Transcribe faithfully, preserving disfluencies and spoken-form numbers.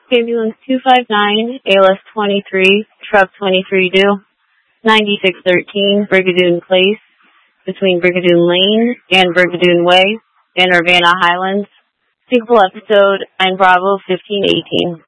Ambulance two five nine, A L S twenty-three, truck twenty-three due, ninety-six thirteen, Brigadoon Place, between Brigadoon Lane and Brigadoon Way in Urbana Highlands. Syncopal episode, nine Bravo fifteen eighteen.